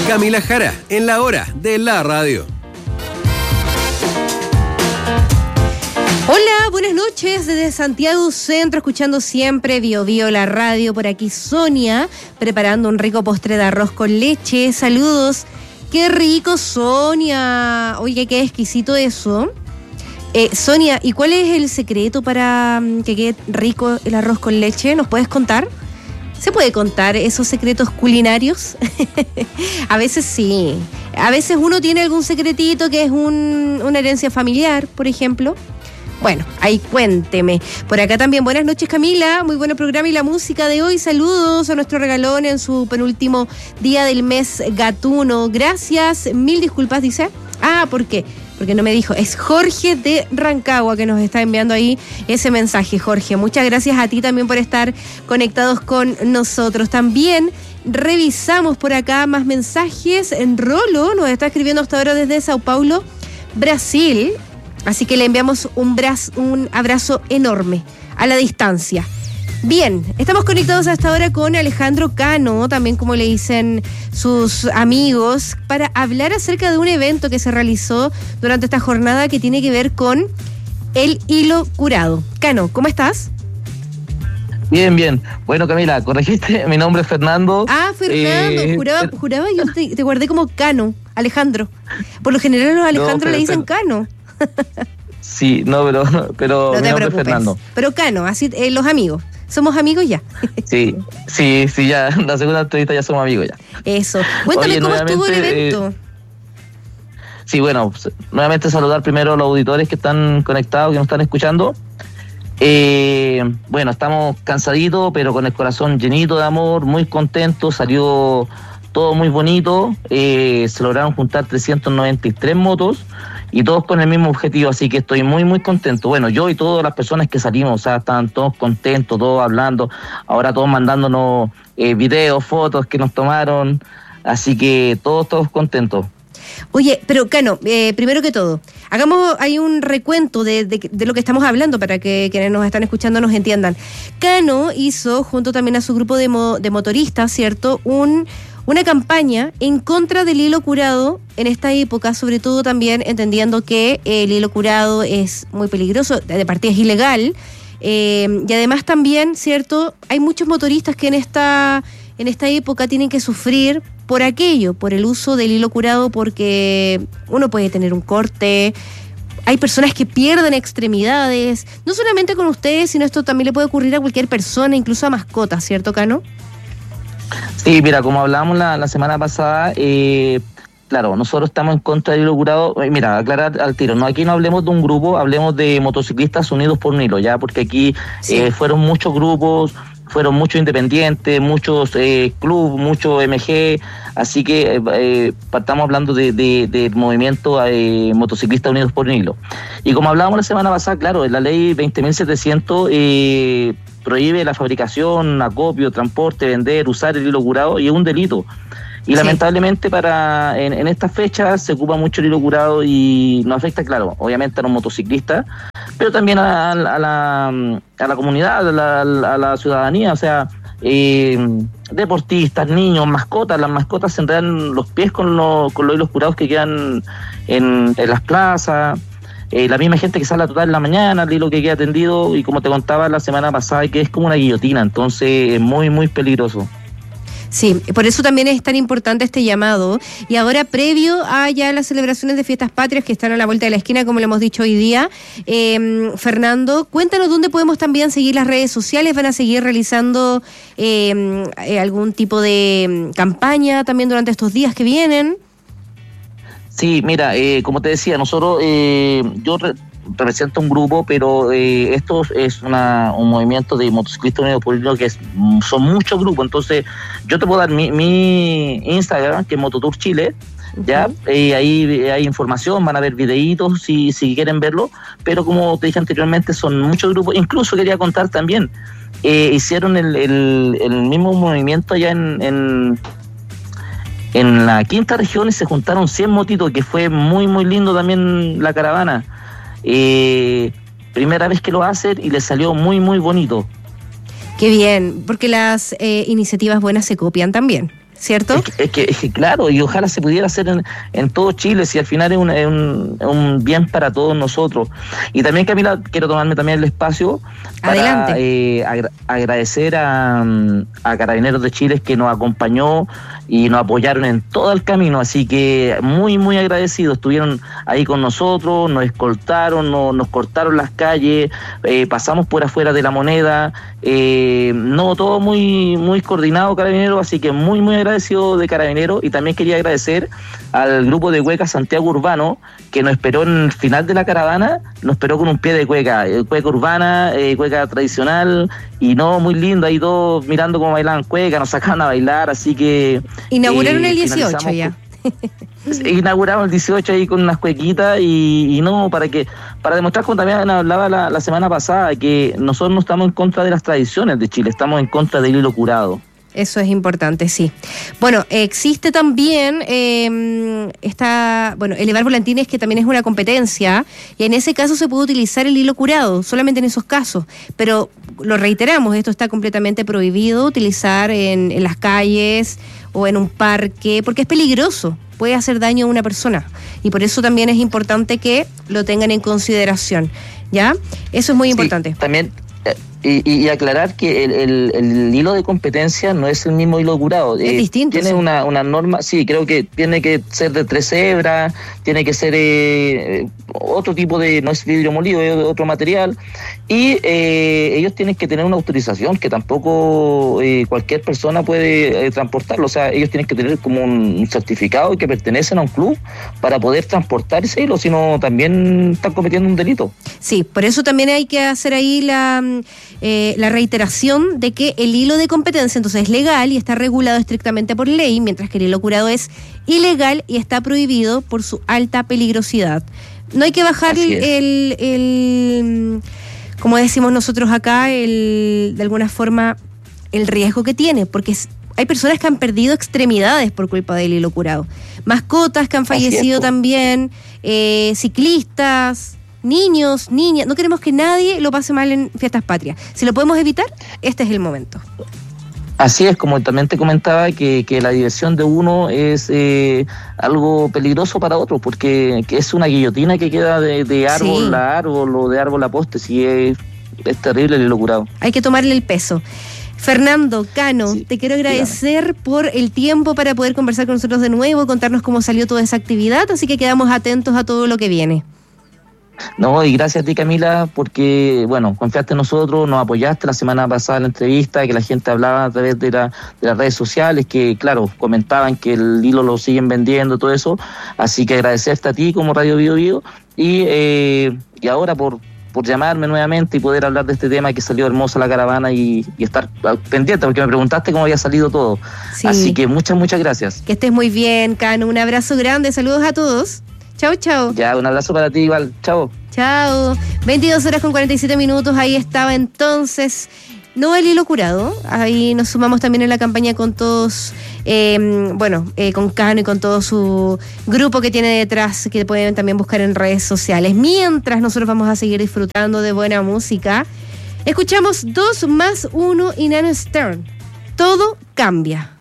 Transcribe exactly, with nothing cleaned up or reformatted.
Camila Jara, en la hora de la radio. Hola, buenas noches desde Santiago Centro, escuchando siempre Bio Bio la radio. Por aquí Sonia, preparando un rico postre de arroz con leche. Saludos. ¡Qué rico, Sonia! Oye, qué exquisito eso. Eh, Sonia, ¿y cuál es el secreto para que quede rico el arroz con leche? ¿Nos puedes contar? ¿Se puede contar esos secretos culinarios? A veces sí. A veces uno tiene algún secretito que es un, una herencia familiar, por ejemplo. Bueno, ahí cuénteme. Por acá también, buenas noches, Camila. Muy buen programa y la música de hoy. Saludos a nuestro regalón en su penúltimo día del mes gatuno. Gracias, mil disculpas, dice. Ah, ¿por qué? Porque no me dijo. Es Jorge de Rancagua que nos está enviando ahí ese mensaje, Jorge. Muchas gracias a ti también por estar conectados con nosotros. También revisamos por acá más mensajes. En Rolo nos está escribiendo hasta ahora desde Sao Paulo, Brasil. Así que le enviamos un, brazo, un abrazo enorme a la distancia. Bien, estamos conectados hasta ahora con Alejandro Cano, también como le dicen sus amigos, para hablar acerca de un evento que se realizó durante esta jornada que tiene que ver con el hilo curado. Cano, ¿cómo estás? Bien, bien. Bueno, Camila, corregiste, mi nombre es Fernando. Ah, Fernando, eh, juraba, juraba yo te, te guardé como Cano, Alejandro. Por lo general los Alejandro no, le dicen pero, Cano. Sí, no, pero, pero no mi nombre es Fernando. Pero Cano, así eh, los amigos. Somos amigos ya. Sí, sí, sí, ya. La segunda entrevista ya somos amigos ya. Eso. Cuéntame. Oye, cómo estuvo el evento. Eh, sí, bueno, nuevamente saludar primero a los auditores que están conectados, que nos están escuchando. Eh, bueno, estamos cansaditos, pero con el corazón llenito de amor, muy contentos. Salió todo muy bonito. Eh, se lograron juntar trescientas noventa y tres motos. Y todos con el mismo objetivo, así que estoy muy, muy contento. Bueno, yo y todas las personas que salimos, o sea, estaban todos contentos, todos hablando, ahora todos mandándonos eh, videos, fotos que nos tomaron, así que todos, todos contentos. Oye, pero Cano, eh, primero que todo, hagamos ahí un recuento de, de, de lo que estamos hablando para que quienes nos están escuchando nos entiendan. Cano hizo, junto también a su grupo de, mo, de motoristas, ¿cierto?, un... una campaña en contra del hilo curado en esta época, sobre todo también entendiendo que el hilo curado es muy peligroso, de partida es ilegal, eh, y además también, ¿cierto?, hay muchos motoristas que en esta, en esta época tienen que sufrir por aquello, por el uso del hilo curado, porque uno puede tener un corte, hay personas que pierden extremidades, no solamente con ustedes, sino esto también le puede ocurrir a cualquier persona, incluso a mascotas, ¿cierto, Cano? Sí, mira, como hablábamos la, la semana pasada, eh, claro, nosotros estamos en contra del hilo curado. Mira, aclarar al tiro, no, aquí no hablemos de un grupo, hablemos de motociclistas unidos por un hilo, ya, porque aquí sí. eh, fueron muchos grupos, fueron muchos independientes, muchos eh, clubes, muchos M G, así que eh, estamos hablando de, de, de movimiento eh, motociclistas unidos por un hilo. Y como hablábamos la semana pasada, claro, en la ley veinte mil setecientos eh, prohíbe la fabricación, acopio, transporte, vender, usar el hilo curado y es un delito. Y sí. lamentablemente para en, en estas fechas se ocupa mucho el hilo curado y nos afecta, claro, obviamente a los motociclistas, pero también a, a, a, la, a la comunidad, a la, a la ciudadanía, o sea, eh, deportistas, niños, mascotas. Las mascotas se enredan los pies con, lo, con los hilos curados que quedan en, en las plazas. Eh, la misma gente que sale a trotar en la mañana, el hilo que queda tendido, y como te contaba la semana pasada, que es como una guillotina, entonces es muy, muy peligroso. Sí, por eso también es tan importante este llamado. Y ahora, previo a ya las celebraciones de fiestas patrias que están a la vuelta de la esquina, como lo hemos dicho hoy día, eh, Fernando, cuéntanos dónde podemos también seguir las redes sociales. ¿Van a seguir realizando eh, eh, algún tipo de campaña también durante estos días que vienen? Sí, mira, eh, como te decía, nosotros, eh, yo re- represento un grupo, pero eh, esto es una, un movimiento de motociclistas unidos por el hilo que es, son muchos grupos, entonces yo te puedo dar mi, mi Instagram, que es Mototour Chile, ya, uh-huh. eh, ahí hay información, van a ver videitos si, si quieren verlo, pero como te dije anteriormente, son muchos grupos. Incluso quería contar también, eh, hicieron el, el, el mismo movimiento allá en... en En la quinta región y se juntaron cien motitos, que fue muy, muy lindo también la caravana. Eh, primera vez que lo hacen y les salió muy, muy bonito. Qué bien, porque las eh, iniciativas buenas se copian también. ¿cierto? Es que, es que, es que claro, y ojalá se pudiera hacer en, en todo Chile, si al final es un, es, un, es un bien para todos nosotros. Y también, Camila, quiero tomarme también el espacio para eh, agra- agradecer a, a Carabineros de Chile que nos acompañó y nos apoyaron en todo el camino, así que muy, muy agradecidos. Estuvieron ahí con nosotros, nos escoltaron, no, nos cortaron las calles, eh, pasamos por afuera de La Moneda, eh, no, todo muy, muy coordinado, Carabineros, así que muy, muy agradecido de Carabineros. Y también quería agradecer al grupo de cueca Santiago Urbano, que nos esperó en el final de la caravana, nos esperó con un pie de cueca, eh, cueca urbana, eh, cueca tradicional, y no, muy lindo, ahí todos mirando cómo bailaban cueca, nos sacaban a bailar, así que... Inauguraron eh, el dieciocho ya. Inauguramos el dieciocho ahí con unas cuequitas y, y no, para que para demostrar, como también hablaba la, la semana pasada, que nosotros no estamos en contra de las tradiciones de Chile, estamos en contra del hilo curado. Eso es importante, sí. Bueno, existe también eh, esta, bueno, elevar volantines, que también es una competencia, y en ese caso se puede utilizar el hilo curado, solamente en esos casos, pero lo reiteramos, esto está completamente prohibido utilizar en, en las calles o en un parque, porque es peligroso, puede hacer daño a una persona, y por eso también es importante que lo tengan en consideración, ¿ya? Eso es muy importante. Sí, también... Y, y aclarar que el, el, el hilo de competencia no es el mismo hilo curado. Es eh, distinto. Tiene sí. una, una norma, sí, creo que tiene que ser de tres hebras, tiene que ser eh, otro tipo de, no es vidrio molido, es otro material. Y eh, ellos tienen que tener una autorización que tampoco eh, cualquier persona puede eh, transportarlo. O sea, ellos tienen que tener como un certificado que pertenecen a un club para poder transportar ese hilo, sino también están cometiendo un delito. Sí, por eso también hay que hacer ahí la... Eh, la reiteración de que el hilo de competencia entonces es legal y está regulado estrictamente por ley, mientras que el hilo curado es ilegal y está prohibido por su alta peligrosidad. No hay que bajar el, el, el, como decimos nosotros acá, el, de alguna forma el riesgo que tiene, porque es, hay personas que han perdido extremidades por culpa del hilo curado, mascotas que han fallecido también, eh, ciclistas, niños, niñas, no queremos que nadie lo pase mal en Fiestas Patrias. Si lo podemos evitar, este es el momento. Así es, como también te comentaba, que, que la diversión de uno es eh, algo peligroso para otro, porque que es una guillotina que queda de, de árbol sí. a árbol o de árbol a poste, si es, es terrible el hilo curado. Hay que tomarle el peso. Fernando Cano, sí, te quiero agradecer dígame. por el tiempo para poder conversar con nosotros de nuevo, contarnos cómo salió toda esa actividad, así que quedamos atentos a todo lo que viene. No, y gracias a ti, Camila, porque, bueno, confiaste en nosotros, nos apoyaste la semana pasada en la entrevista, que la gente hablaba a través de, la, de las redes sociales, que, claro, comentaban que el hilo lo siguen vendiendo, todo eso, así que agradecerte a ti como Radio Bio Bio, y, eh, y ahora por, por llamarme nuevamente y poder hablar de este tema, que salió hermosa la caravana, y, y estar pendiente, porque me preguntaste cómo había salido todo, sí. Así que muchas, muchas gracias. Que estés muy bien, Cano, un abrazo grande, saludos a todos. Chau, chau. Ya, un abrazo para ti igual. Chau. Chau. veintidós horas con cuarenta y siete minutos. Ahí estaba entonces no el hilo curado. Ahí nos sumamos también en la campaña con todos, eh, bueno, eh, con Cano y con todo su grupo que tiene detrás, que pueden también buscar en redes sociales. Mientras nosotros vamos a seguir disfrutando de buena música, escuchamos dos más uno y Nano Stern. Todo cambia.